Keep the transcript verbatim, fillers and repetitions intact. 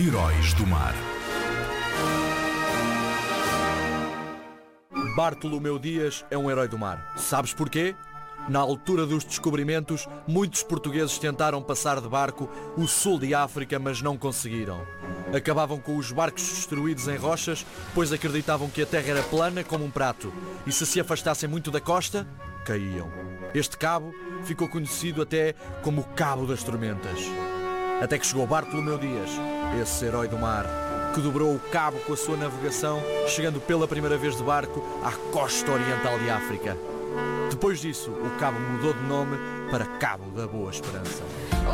Heróis do Mar. Bartolomeu Dias é um herói do mar. Sabes porquê? Na altura dos descobrimentos, muitos portugueses tentaram passar de barco o sul de África, mas não conseguiram. Acabavam com os barcos destruídos em rochas, pois acreditavam que a terra era plana como um prato, e se se afastassem muito da costa, caíam. Este cabo ficou conhecido até como o Cabo das Tormentas. Até que chegou Bartolomeu Dias, esse herói do mar, que dobrou o cabo com a sua navegação, chegando pela primeira vez de barco à costa oriental de África. Depois disso, o cabo mudou de nome para Cabo da Boa Esperança.